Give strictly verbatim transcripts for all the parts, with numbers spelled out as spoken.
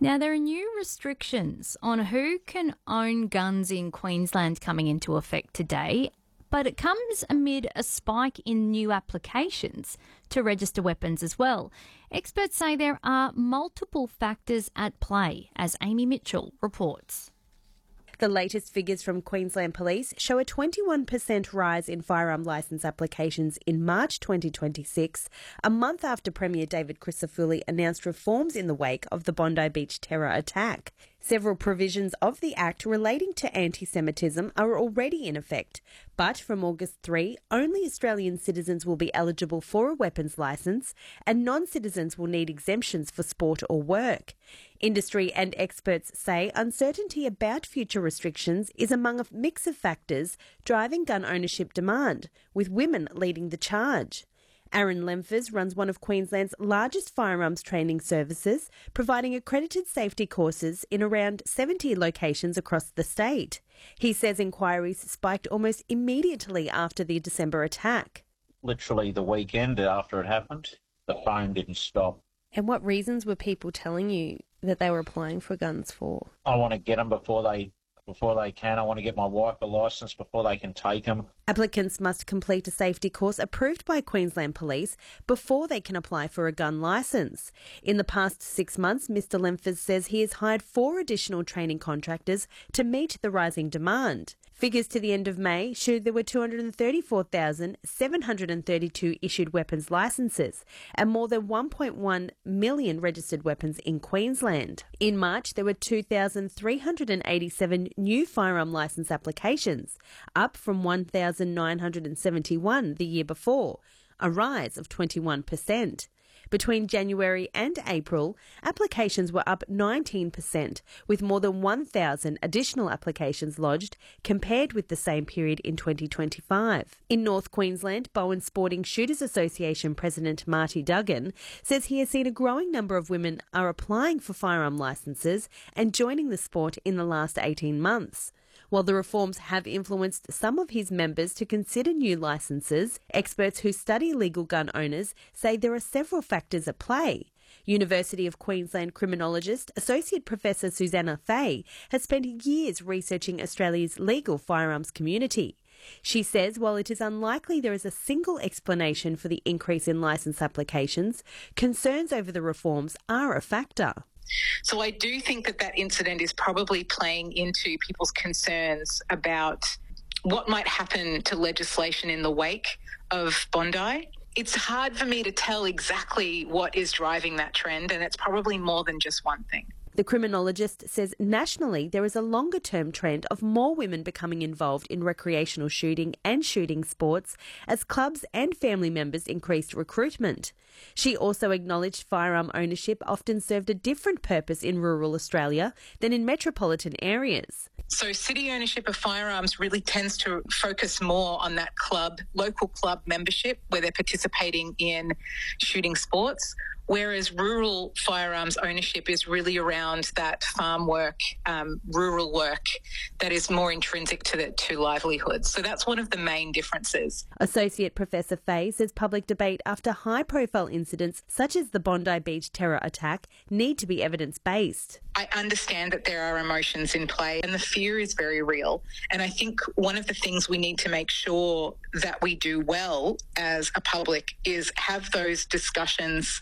Now, there are new restrictions on who can own guns in Queensland coming into effect today, but it comes amid a spike in new applications to register weapons as well. Experts say there are multiple factors at play, as Amy Mitchell reports. The latest figures from Queensland Police show a twenty-one percent rise in firearm licence applications in March twenty twenty-six, a month after Premier David Crisafulli announced reforms in the wake of the Bondi Beach terror attack. Several provisions of the Act relating to anti-Semitism are already in effect, but from August third, only Australian citizens will be eligible for a weapons licence and non-citizens will need exemptions for sport or work. Industry and experts say uncertainty about future restrictions is among a mix of factors driving gun ownership demand, with women leading the charge. Aaron Lemfers runs one of Queensland's largest firearms training services, providing accredited safety courses in around seventy locations across the state. He says inquiries spiked almost immediately after the December attack. Literally the weekend after it happened, the phone didn't stop. And what reasons were people telling you that they were applying for guns for? I want to get them before they before they can. I want to get my wife a licence before they can take them. Applicants must complete a safety course approved by Queensland Police before they can apply for a gun licence. In the past six months, Mister Lemfers says he has hired four additional training contractors to meet the rising demand. Figures to the end of May showed there were two hundred thirty-four thousand seven hundred thirty-two issued weapons licences and more than one point one million registered weapons in Queensland. In March, there were two thousand three hundred eighty-seven new firearm licence applications, up from one thousand nine hundred seventy-one the year before, a rise of twenty-one percent. Between January and April, applications were up nineteen percent, with more than one thousand additional applications lodged compared with the same period in twenty twenty-five. In North Queensland, Bowen Sporting Shooters Association President Marty Duggan says he has seen a growing number of women are applying for firearm licences and joining the sport in the last eighteen months. While the reforms have influenced some of his members to consider new licences, experts who study legal gun owners say there are several factors at play. University of Queensland criminologist Associate Professor Susanna Fay has spent years researching Australia's legal firearms community. She says while it is unlikely there is a single explanation for the increase in licence applications, concerns over the reforms are a factor. So I do think that that incident is probably playing into people's concerns about what might happen to legislation in the wake of Bondi. It's hard for me to tell exactly what is driving that trend, and it's probably more than just one thing. The criminologist says nationally there is a longer-term trend of more women becoming involved in recreational shooting and shooting sports as clubs and family members increased recruitment. She also acknowledged firearm ownership often served a different purpose in rural Australia than in metropolitan areas. So city ownership of firearms really tends to focus more on that club, local club membership where they're participating in shooting sports, whereas rural firearms ownership is really around that farm work, um, rural work that is more intrinsic to the to livelihoods. So that's one of the main differences. Associate Professor Fay says public debate after high-profile incidents such as the Bondi Beach terror attack need to be evidence-based. I understand that there are emotions in play and the fear is very real. And I think one of the things we need to make sure that we do well as a public is have those discussions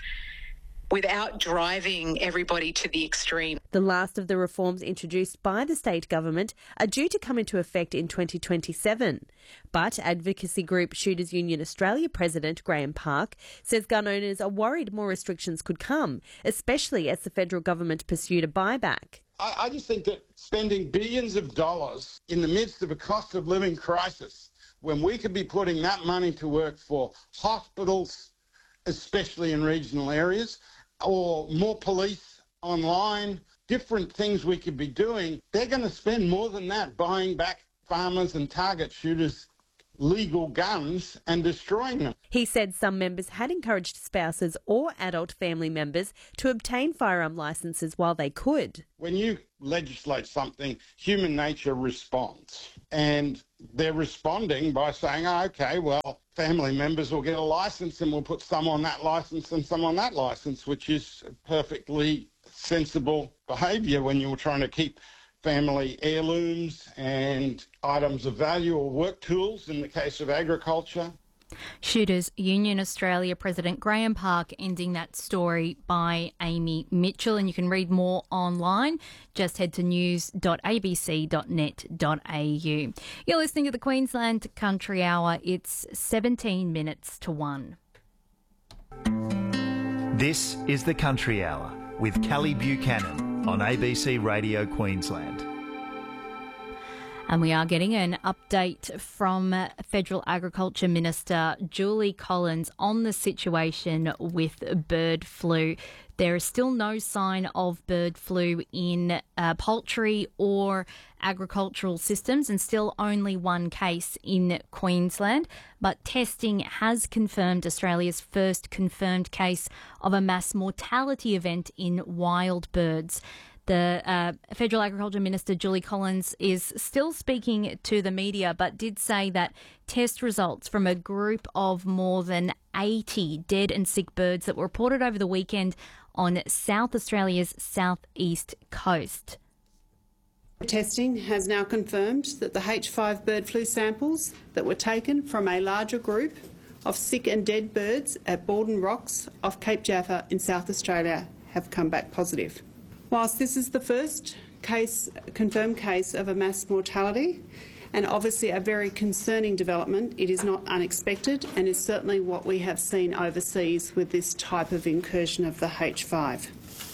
without driving everybody to the extreme. The last of the reforms introduced by the state government are due to come into effect in twenty twenty-seven. But advocacy group Shooters Union Australia President Graham Park says gun owners are worried more restrictions could come, especially as the federal government pursued a buyback. I, I just think that spending billions of dollars in the midst of a cost of living crisis, when we could be putting that money to work for hospitals, especially in regional areas, or more police online, different things we could be doing, they're going to spend more than that buying back farmers and target shooters legal guns and destroying them. He said some members had encouraged spouses or adult family members to obtain firearm licences while they could. When you legislate something, human nature responds. And they're responding by saying, oh, OK, well, family members will get a licence and we'll put some on that licence and some on that licence, which is perfectly sensible behaviour when you're trying to keep family heirlooms and items of value or work tools in the case of agriculture. Shooters Union Australia President Graham Park ending that story by Amy Mitchell, and you can read more online. Just head to news dot a b c dot net dot a u. You're listening to the Queensland Country Hour. It's seventeen minutes to one. This is the Country Hour with Kelly Buchanan on A B C Radio Queensland. And we are getting an update from Federal Agriculture Minister Julie Collins on the situation with bird flu. There is still no sign of bird flu in uh, poultry or agricultural systems, and still only one case in Queensland. But testing has confirmed Australia's first confirmed case of a mass mortality event in wild birds. The uh, Federal Agriculture Minister, Julie Collins, is still speaking to the media, but did say that test results from a group of more than eighty dead and sick birds that were reported over the weekend on South Australia's southeast coast. Testing has now confirmed that the H five bird flu samples that were taken from a larger group of sick and dead birds at Borden Rocks off Cape Jaffa in South Australia have come back positive. Whilst this is the first case, confirmed case of a mass mortality, and obviously a very concerning development, it is not unexpected and is certainly what we have seen overseas with this type of incursion of the H five.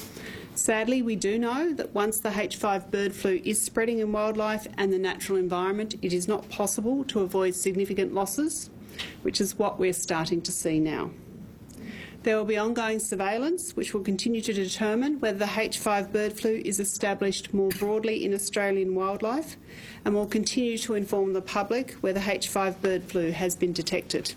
Sadly, we do know that once the H five bird flu is spreading in wildlife and the natural environment, it is not possible to avoid significant losses, which is what we're starting to see now. There will be ongoing surveillance which will continue to determine whether the H five bird flu is established more broadly in Australian wildlife, and will continue to inform the public where the H five bird flu has been detected.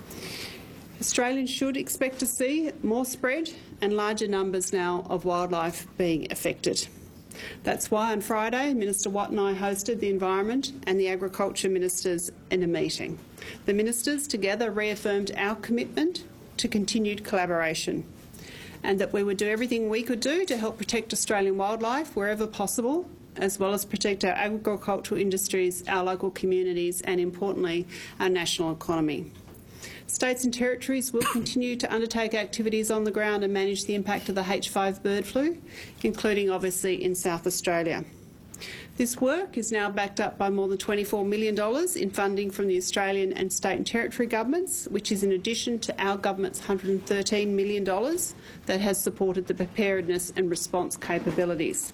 Australians should expect to see more spread and larger numbers now of wildlife being affected. That's why on Friday, Minister Watt and I hosted the Environment and the Agriculture Ministers in a meeting. The ministers together reaffirmed our commitment to continued collaboration, and that we would do everything we could do to help protect Australian wildlife wherever possible, as well as protect our agricultural industries, our local communities and, importantly, our national economy. States and territories will continue to undertake activities on the ground and manage the impact of the H five bird flu, including obviously in South Australia. This work is now backed up by more than twenty-four million dollars in funding from the Australian and state and territory governments, which is in addition to our government's one hundred thirteen million dollars that has supported the preparedness and response capabilities.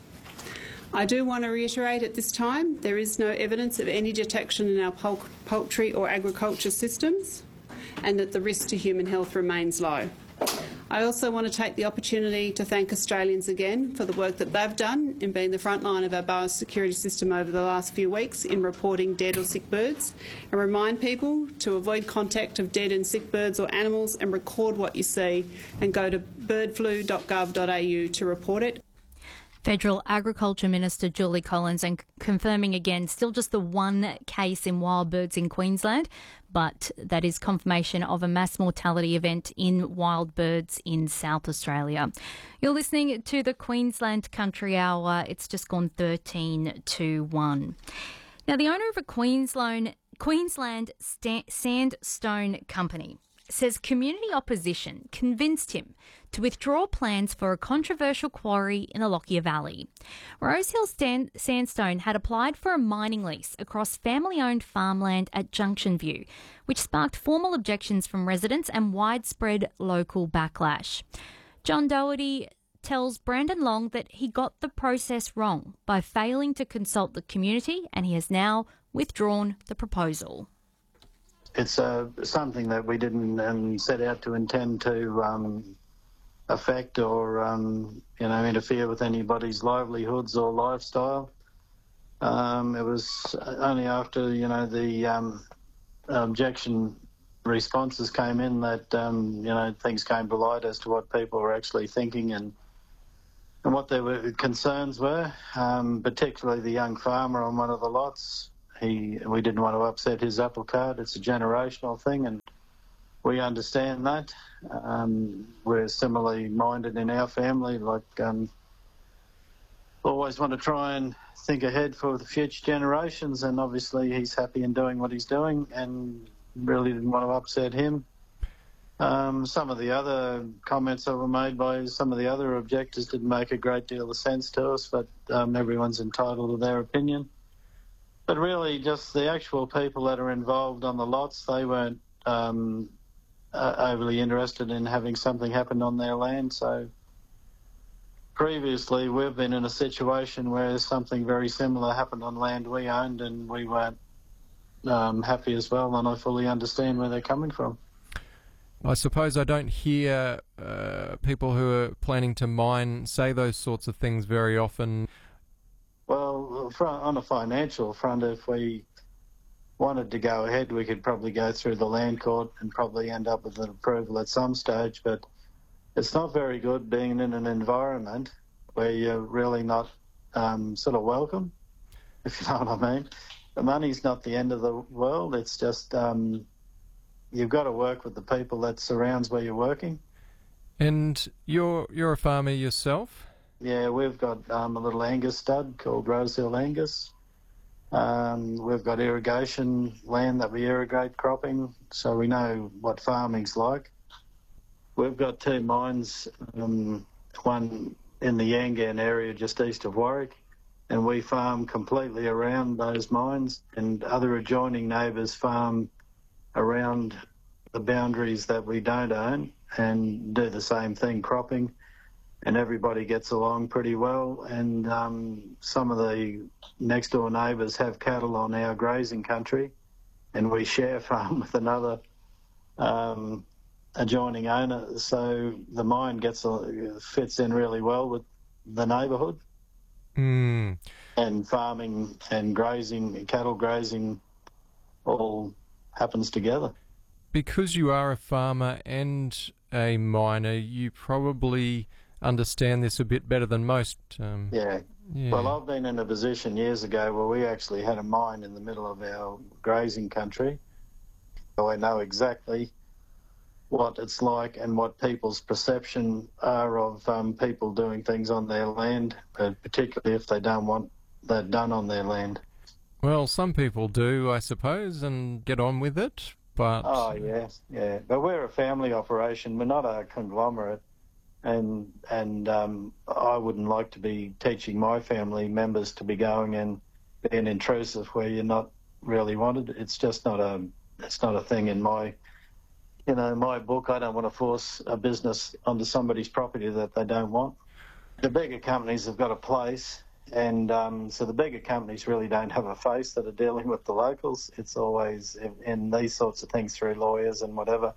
I do want to reiterate at this time there is no evidence of any detection in our pul- poultry or agriculture systems, and that the risk to human health remains low. I also want to take the opportunity to thank Australians again for the work that they've done in being the front line of our biosecurity system over the last few weeks in reporting dead or sick birds, and remind people to avoid contact of dead and sick birds or animals and record what you see, and go to bird flu dot gov dot a u to report it. Federal Agriculture Minister Julie Collins, and confirming again still just the one case in wild birds in Queensland, but that is confirmation of a mass mortality event in wild birds in South Australia. You're listening to the Queensland Country Hour. It's just gone thirteen to one. Now, the owner of a Queensland, Queensland Sta- Sandstone Company says community opposition convinced him to withdraw plans for a controversial quarry in the Lockyer Valley. Rosehill Stand- Sandstone had applied for a mining lease across family-owned farmland at Junction View, which sparked formal objections from residents and widespread local backlash. John Doherty tells Brandon Long that he got the process wrong by failing to consult the community, and he has now withdrawn the proposal. It's uh, something that we didn't um, set out to intend to um, affect or um, you know interfere with anybody's livelihoods or lifestyle. Um, it was only after you know the um, objection responses came in that um, you know things came to light as to what people were actually thinking and and what their concerns were, um, particularly the young farmer on one of the lots. He, we didn't want to upset his apple cart. It's a generational thing, and we understand that. Um, we're similarly minded in our family. Like um, always want to try and think ahead for the future generations, and obviously he's happy in doing what he's doing and really didn't want to upset him. Um, some of the other comments that were made by some of the other objectors didn't make a great deal of sense to us, but um, everyone's entitled to their opinion. But really, just the actual people that are involved on the lots, they weren't um, uh, overly interested in having something happen on their land. So previously, we've been in a situation where something very similar happened on land we owned, and we weren't um, happy as well, and I fully understand where they're coming from. I suppose I don't hear uh, people who are planning to mine say those sorts of things very often. Well, on a financial front, if we wanted to go ahead, we could probably go through the land court and probably end up with an approval at some stage, but it's not very good being in an environment where you're really not um, sort of welcome, if you know what I mean. The money's not the end of the world, it's just... Um, You've got to work with the people that surrounds where you're working. And you're you're a farmer yourself? Yeah, we've got um, a little Angus stud called Rosehill Angus. Um, we've got irrigation land that we irrigate cropping, so we know what farming's like. We've got two mines, um, one in the Yangan area just east of Warwick, and we farm completely around those mines, and other adjoining neighbours farm around the boundaries that we don't own and do the same thing, cropping, and everybody gets along pretty well. And um, some of the next door neighbours have cattle on our grazing country, and we share farm with another um, adjoining owner, so the mine gets a, fits in really well with the neighbourhood. Mm. And farming and grazing, cattle grazing, all happens together. Because you are a farmer and a miner, you probably understand this a bit better than most. Um, yeah. yeah. Well, I've been in a position years ago where we actually had a mine in the middle of our grazing country. So I know exactly what it's like and what people's perception are of um, people doing things on their land, uh, particularly if they don't want that done on their land. Well, some people do, I suppose, and get on with it, but... Oh, yeah, yeah. But we're a family operation. We're not a conglomerate. And and um, I wouldn't like to be teaching my family members to be going and being intrusive where you're not really wanted. It's just not a, it's not a thing in my, you know, my book. I don't want to force a business onto somebody's property that they don't want. The bigger companies have got a place. And um, so the bigger companies really don't have a face that are dealing with the locals. It's always in, in these sorts of things through lawyers and whatever.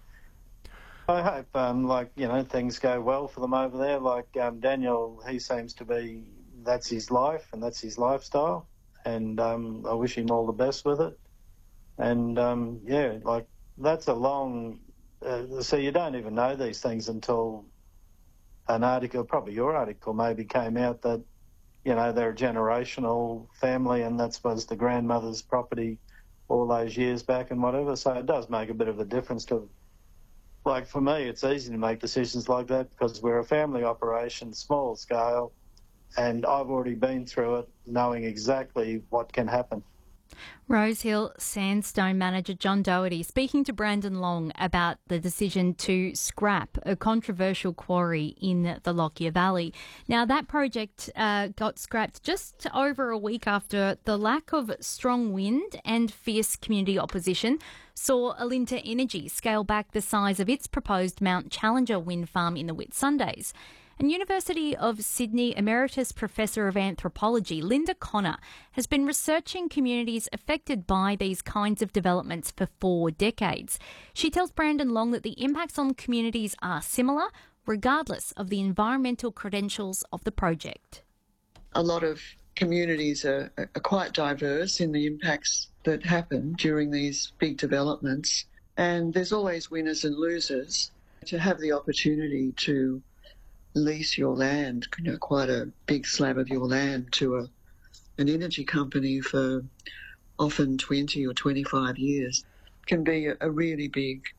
I hope, um, like, you know, things go well for them over there. Like um, Daniel, he seems to be, that's his life and that's his lifestyle. And um, I wish him all the best with it. And, um, yeah, like, that's a long... Uh, so you don't even know these things until an article, probably your article maybe, came out that, you know, they're a generational family and that was the grandmother's property all those years back and whatever. So it does make a bit of a difference to, like, for me, it's easy to make decisions like that because we're a family operation, small scale, and I've already been through it knowing exactly what can happen. Rosehill Sandstone manager John Doherty speaking to Brandon Long about the decision to scrap a controversial quarry in the Lockyer Valley. Now, that project uh, got scrapped just over a week after the lack of strong wind and fierce community opposition saw Alinta Energy scale back the size of its proposed Mount Challenger wind farm in the Whitsundays. And University of Sydney Emeritus Professor of Anthropology Linda Connor has been researching communities affected by these kinds of developments for four decades. She tells Brandon Long that the impacts on communities are similar, regardless of the environmental credentials of the project. A lot of communities are, are quite diverse in the impacts that happen during these big developments, and there's always winners and losers. To have the opportunity to lease your land, you know, quite a big slab of your land to a, an energy company for often twenty or twenty-five years can be a, a really big